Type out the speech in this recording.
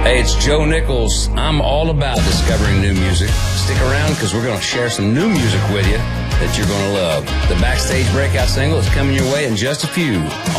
Hey, it's Joe Nichols. I'm all about discovering new music. Stick around because we're going to share some new music with you that you're going to love. The Backstage Breakout single is coming your way in just a few.